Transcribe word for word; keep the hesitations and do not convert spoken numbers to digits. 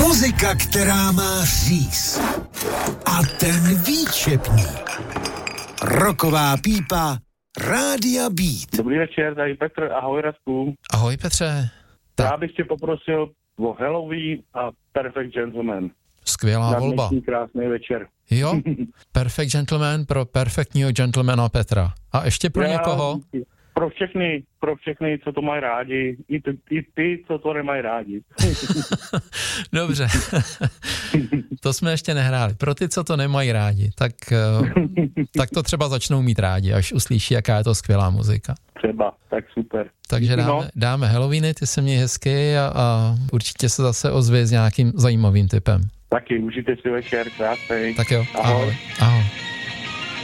Muzika, která má říz. A ten výčepník. Rocková pípa Rádia Beat. Dobrý večer, tady Petr, ahoj Radku. Ahoj Petře. Tak. Já bych tě poprosil o Halloween a Perfect Gentleman. Skvělá na volba. Na krásný večer. Jo, Perfect Gentleman pro perfektního gentlemana Petra. A ještě pro Já, někoho? Pro všechny, pro všechny, co to mají rádi, i ty, i ty, co to nemají rádi. Dobře, to jsme ještě nehráli. Pro ty, co to nemají rádi, tak, tak to třeba začnou mít rádi, až uslyší, jaká je to skvělá muzika. Třeba, tak super. Takže dáme, no. dáme Halloweeny, ty se měj hezky a, a určitě se zase ozví s nějakým zajímavým typem. Taky, užijte si večer, krásnej. Tak jo, ahoj. ahoj. ahoj.